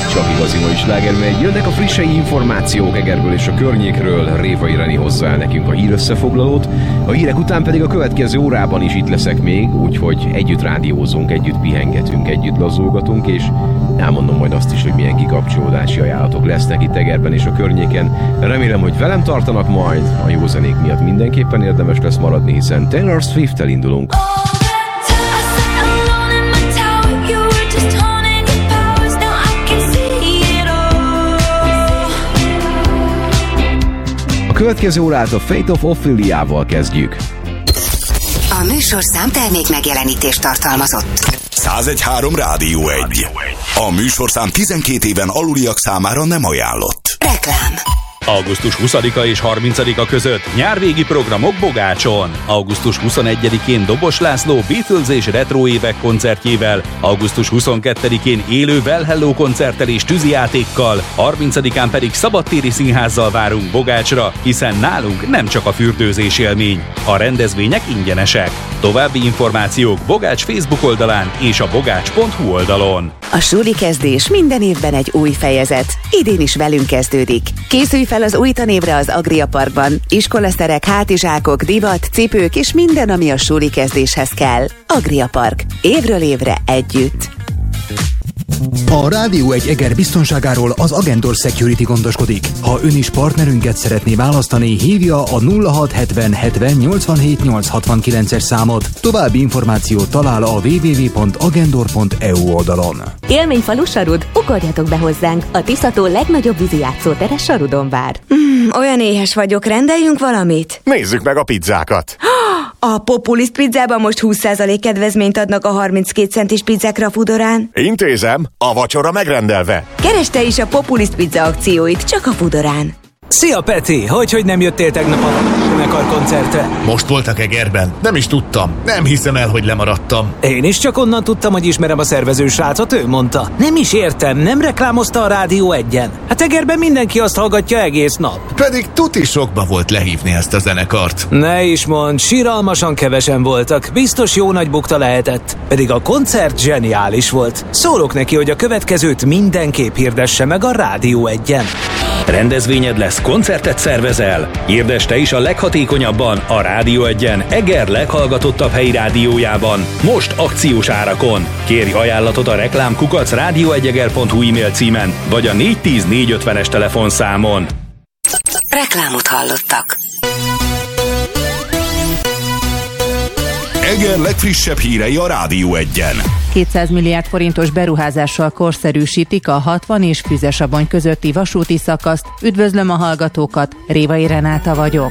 csak igazi mai slágermegy. Jönnek a frissei információk Egerből és a környékről. Révai René hozza el nekünk a hírösszefoglalót. A hírek után pedig a következő órában is itt leszek még, úgyhogy együtt rádiózunk, együtt pihengetünk, együtt lazulgatunk, és elmondom majd azt is, hogy milyen kikapcsolódási ajánlatok lesznek itt Egerben és a környéken. Remélem, hogy velem tartanak majd. A jó zenék miatt mindenképpen érdemes lesz maradni, hiszen Taylor Swift-tel indulunk. A következő órát a Fate of Ophelia-val kezdjük. A műsorszám termék megjelenítést tartalmazott. 101.3 Rádió 1. A műsorszám 12 éven aluliak számára nem ajánlott. Reklám. Augusztus 20-a és 30-a között nyárvégi programok Bogácson. Augusztus 21-én Dobos László Beatles és Retro évek koncertjével, augusztus 22-én élő Well Hello koncerttel és tűzijátékkal, 30-án pedig szabadtéri színházzal várunk Bogácsra, hiszen nálunk nem csak a fürdőzés élmény. A rendezvények ingyenesek. További információk Bogács Facebook oldalán és a bogács.hu oldalon. A suli kezdés minden évben egy új fejezet. Idén is velünk kezdődik. Készülj fel az új tanévre az Agria Parkban. Iskolaszterek, hátizsákok, divat, cipők és minden, ami a suli kezdéshez kell. Agria Park. Évről évre együtt. A Rádió 1 Eger biztonságáról az Agendor Security gondoskodik. Ha ön is partnerünket szeretné választani, hívja a 0670 70 87 869-es számot. További információt talál a www.agendor.eu oldalon. Élményfalu Sarud, ugorjatok be hozzánk! A Tiszató legnagyobb vízi játszótere Sarudon vár. Olyan éhes vagyok, rendeljünk valamit? Nézzük meg a pizzákat! A Populist pizzában most 20% kedvezményt adnak a 32 centis pizzákra a Foodorán. Intézem, a vacsora megrendelve. Keresd te is a Populist pizza akcióit, csak a Foodorán. Szia Peti! Hogy nem jöttél tegnap a Zenekar koncertre? Most voltak Egerben. Nem is tudtam. Nem hiszem el, hogy lemaradtam. Én is csak onnan tudtam, hogy ismerem a szervező srácot, ő mondta. Nem is értem, nem reklámozta a Rádió 1-en. Hát Egerben mindenki azt hallgatja egész nap. Pedig tuti sokba volt lehívni ezt a zenekart. Ne is mondd, siralmasan kevesen voltak. Biztos jó nagy bukta lehetett. Pedig a koncert zseniális volt. Szólok neki, hogy a következőt mindenképp hirdesse meg a Rádió 1-en. Rendezvényed lesz, koncertet szervezel? Hirdesd te is a leghatékonyabban a Rádió 1-en Eger leghallgatottabb helyi rádiójában, most akciós árakon. Kérj ajánlatot a reklámkukac.radio1eger.hu e-mail címen, vagy a 410 450-es telefonszámon. Reklámot hallottak. Eger legfrissebb hírei a Rádió 1-en. 200 milliárd forintos beruházással korszerűsítik a 60 és Füzesabony közötti vasúti szakaszt. Üdvözlöm a hallgatókat, Révai Renáta vagyok.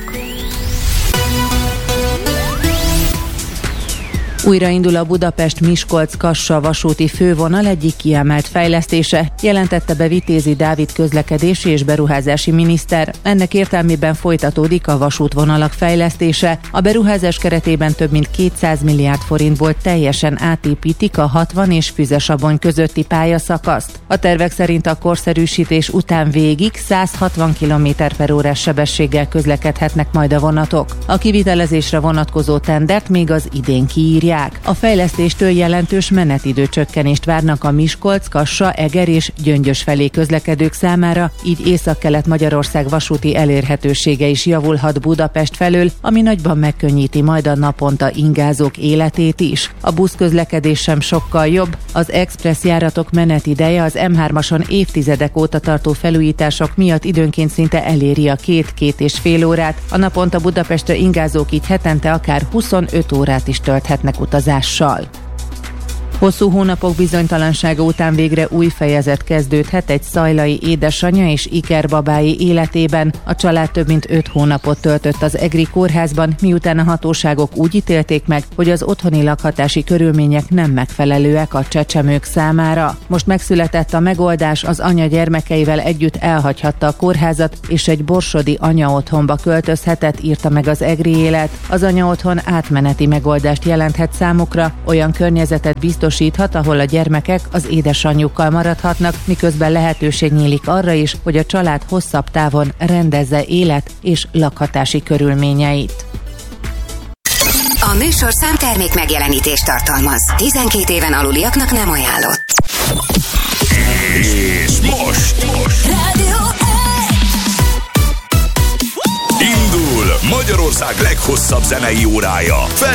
Újraindul a Budapest-Miskolc-Kassa vasúti fővonal egyik kiemelt fejlesztése, jelentette be Vitézi Dávid közlekedési és beruházási miniszter. Ennek értelmében folytatódik a vasútvonalak fejlesztése. A beruházás keretében több mint 200 milliárd forintból teljesen átépítik a 60 és Füzesabony közötti pályaszakaszt. A tervek szerint a korszerűsítés után végig 160 km/órás sebességgel közlekedhetnek majd a vonatok. A kivitelezésre vonatkozó tendert még az idén kiírják. A fejlesztéstől jelentős menetidő csökkenést várnak a Miskolc, Kassa, Eger és Gyöngyös felé közlekedők számára, így Észak-Kelet-Magyarország vasúti elérhetősége is javulhat Budapest felől, ami nagyban megkönnyíti majd a naponta ingázók életét is. A buszközlekedés sem sokkal jobb, az express járatok menetideje az M3-ason évtizedek óta tartó felújítások miatt időnként szinte eléri a 2-2,5 órát, a naponta Budapestre ingázók így hetente akár 25 órát is tölthetnek utazással. Hosszú hónapok bizonytalansága után végre új fejezet kezdődhet egy szajlai édesanyja és ikerbabái életében. A család több mint 5 hónapot töltött az egri kórházban, miután a hatóságok úgy ítélték meg, hogy az otthoni lakhatási körülmények nem megfelelőek a csecsemők számára. Most megszületett a megoldás, az anya gyermekeivel együtt elhagyhatta a kórházat, és egy borsodi anyaotthonba költözhetett, írta meg az Egri Élet. Az anyaotthon átmeneti megoldást jelenthet számukra, olyan környezetet biztosíthat, ahol a gyermekek az édesanyjukkal maradhatnak, miközben lehetőség nyílik arra is, hogy a család hosszabb távon rendezze élet és lakhatási körülményeit. A műsorszám termék megjelenítést tartalmaz. 12 éven aluliaknak nem ajánlott. És Magyarország leghosszabb zenei órája.